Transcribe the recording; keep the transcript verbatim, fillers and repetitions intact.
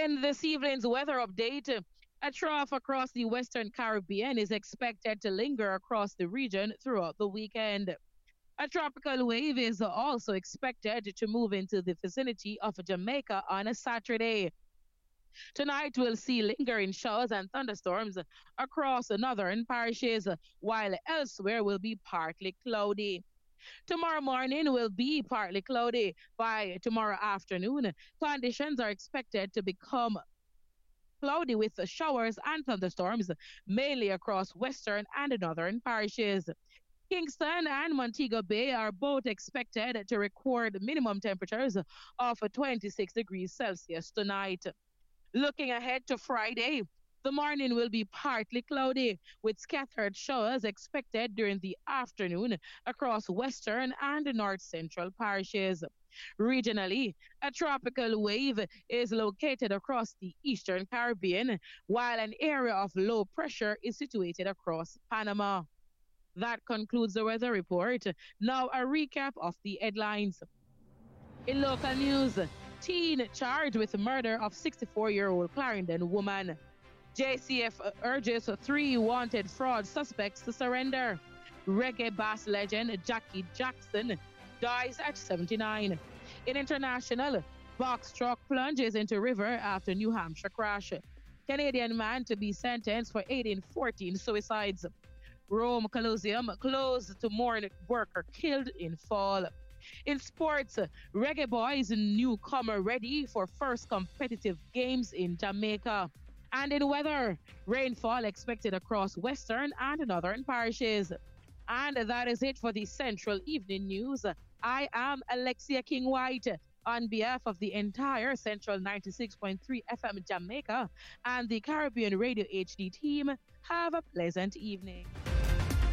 In this evening's weather update, a trough across the Western Caribbean is expected to linger across the region throughout the weekend. A tropical wave is also expected to move into the vicinity of Jamaica on a Saturday. Tonight, we'll see lingering showers and thunderstorms across the northern parishes, while elsewhere will be partly cloudy. Tomorrow morning will be partly cloudy. By tomorrow afternoon, conditions are expected to become cloudy with showers and thunderstorms, mainly across western and northern parishes. Kingston and Montego Bay are both expected to record minimum temperatures of twenty-six degrees Celsius tonight. Looking ahead to Friday, the morning will be partly cloudy with scattered showers expected during the afternoon across western and north central parishes. Regionally, a tropical wave is located across the eastern Caribbean, while an area of low pressure is situated across Panama. That concludes the weather report. Now, a recap of the headlines. In local news, teen charged with murder of sixty-four-year-old Clarendon woman. J C F urges three wanted fraud suspects to surrender. Reggae bass legend Jackie Jackson dies at seventy-nine. In international, box truck plunges into river after New Hampshire crash. Canadian man to be sentenced for aiding fourteen suicides. Rome Colosseum closed to mourn worker killed in fall. In sports, Reggae Boys newcomer ready for first competitive games in Jamaica. And in weather, rainfall expected across western and northern parishes. And that is it for the Central Evening News. I am Alexia King White. On behalf of the entire Central ninety-six point three F M Jamaica and the Caribbean Radio H D team, have a pleasant evening.